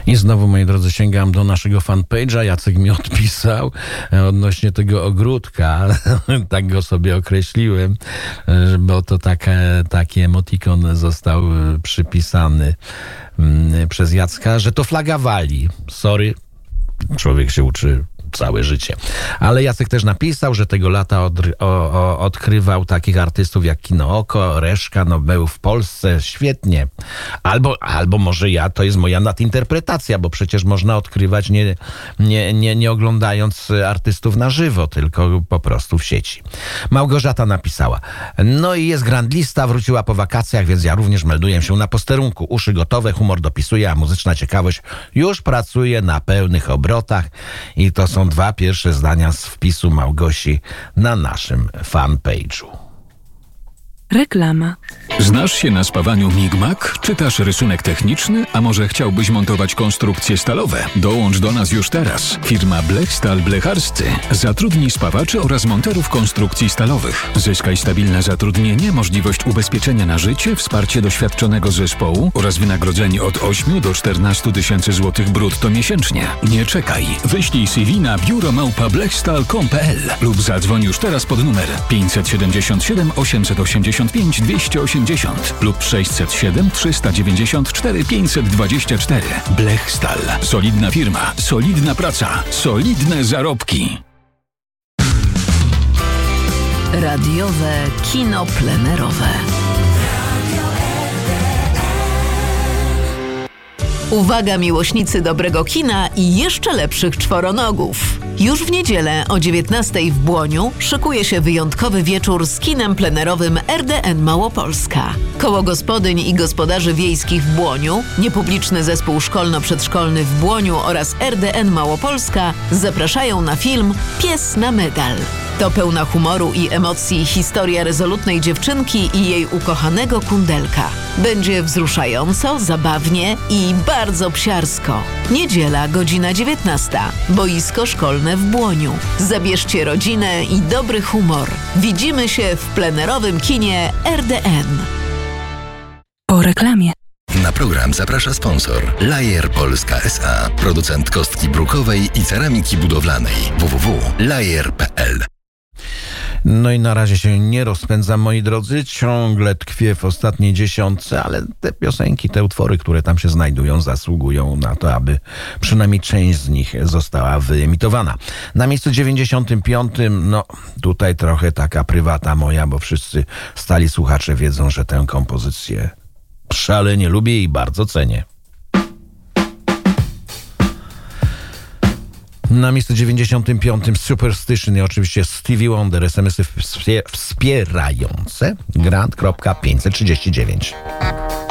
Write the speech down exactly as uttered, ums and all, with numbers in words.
I znowu, moi drodzy, sięgam do naszego fanpage'a. Jacek mi odpisał odnośnie tego ogródka. Tak go sobie określiłem, bo to taka, taki emotikon został przypisany przez Jacka, że to flaga Walii. Sorry, człowiek się uczy całe życie. Ale Jacek też napisał, że tego lata od, o, o, odkrywał takich artystów jak Kino Oko, Reszka, no był w Polsce, świetnie. Albo, albo może ja, to jest moja nadinterpretacja, bo przecież można odkrywać nie, nie, nie, nie oglądając artystów na żywo, tylko po prostu w sieci. Małgorzata napisała: no i jest grand lista, wróciła po wakacjach, więc ja również melduję się na posterunku. Uszy gotowe, humor dopisuje, a muzyczna ciekawość już pracuje na pełnych obrotach. I to są dwa pierwsze zdania z wpisu Małgosi na naszym fanpage'u. Reklama. Znasz się na spawaniu Migmak? Czytasz rysunek techniczny? A może chciałbyś montować konstrukcje stalowe? Dołącz do nas już teraz. Firma Blechstal Blecharscy zatrudni spawaczy oraz monterów konstrukcji stalowych. Zyskaj stabilne zatrudnienie, możliwość ubezpieczenia na życie, wsparcie doświadczonego zespołu oraz wynagrodzenie od ośmiu do czternastu tysięcy złotych brutto miesięcznie. Nie czekaj. Wyślij C V na biuro małpa blechstal kropka com kropka p l lub zadzwoń już teraz pod numer pięćset siedemdziesiąt siedem osiemset osiemdziesiąt pięć dwieście osiemdziesiąt lub sześćset siedem trzysta dziewięćdziesiąt cztery pięćset dwadzieścia cztery. Blechstal. Solidna firma, solidna praca, solidne zarobki. Radiowe kino plenerowe. Uwaga, miłośnicy dobrego kina i jeszcze lepszych czworonogów. Już w niedzielę o dziewiętnastej w Błoniu szykuje się wyjątkowy wieczór z kinem plenerowym R D N Małopolska. Koło gospodyń i gospodarzy wiejskich w Błoniu, niepubliczny zespół szkolno-przedszkolny w Błoniu oraz R D N Małopolska zapraszają na film Pies na medal. To pełna humoru i emocji historia rezolutnej dziewczynki i jej ukochanego kundelka. Będzie wzruszająco, zabawnie i bardzo psiarsko. Niedziela, godzina dziewiętnasta. Boisko szkolne w Błoniu. Zabierzcie rodzinę i dobry humor. Widzimy się w plenerowym kinie R D N. Po reklamie. Na program zaprasza sponsor Lajer Polska S A, producent kostki brukowej i ceramiki budowlanej. w w w kropka lajer kropka p l. No i na razie się nie rozpędzam, moi drodzy, ciągle tkwię w ostatniej dziesiątce, ale te piosenki, te utwory, które tam się znajdują, zasługują na to, aby przynajmniej część z nich została wyemitowana. Na miejscu dziewięćdziesiątym piątym, no tutaj trochę taka prywata moja, bo wszyscy stali słuchacze wiedzą, że tę kompozycję szalenie lubię i bardzo cenię. Na miejscu dziewięćdziesiątym piątym Superstition i oczywiście Stevie Wonder, es em esy wspierające grant pięćset trzydzieści dziewięć.